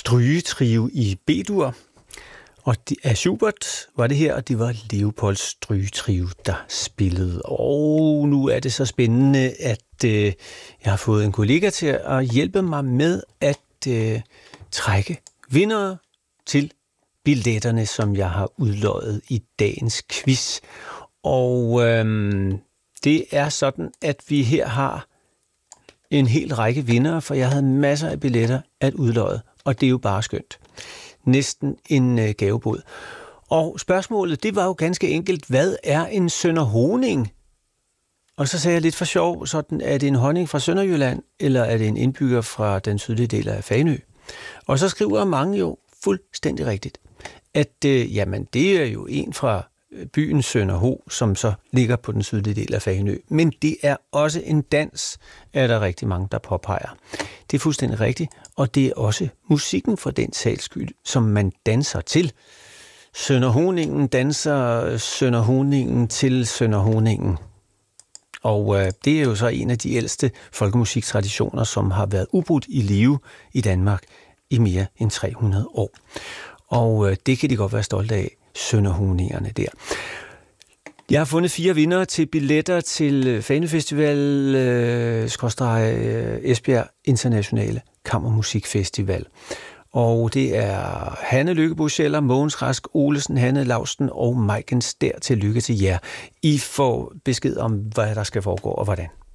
strygetrio i B-dur. Og af Schubert var det her, og det var Leopolds strygetrio, der spillede. Og nu er det så spændende, at jeg har fået en kollega til at hjælpe mig med at trække vindere til billetterne, som jeg har udloddet i dagens quiz. Og det er sådan, at vi her har en hel række vindere, for jeg havde masser af billetter at udlodde, og det er jo bare skønt. Næsten en gavebod. Og spørgsmålet, det var jo ganske enkelt, hvad er en sønderhoning? Og så sagde jeg lidt for sjov, sådan, er det en honning fra Sønderjylland, eller er det en indbygger fra den sydlige del af Fanø? Og så skriver mange jo fuldstændig rigtigt, at jamen, det er jo en fra byen Sønderho, som så ligger på den sydlige del af Fanø. Men det er også en dans, er der rigtig mange, der påpeger. Det er fuldstændig rigtigt, og det er også musikken for den sags skyld, som man danser til. Sønderhoningen danser Sønderhoningen til Sønderhoningen. Og det er jo så en af de ældste folkemusiktraditioner, som har været ubrudt i live i Danmark i mere end 300 år. Og det kan de godt være stolte af, Sønderhoningerne der. Jeg har fundet 4 vindere til billetter til Fanø Festival Esbjerg Internationale Kammermusikfestival. Og det er Hanne Lykkebo Scheller, Mogens Rask Olesen, Hanne Lausten og Maiken Stær. Til lykke til jer. I får besked om, hvad der skal foregå og hvordan.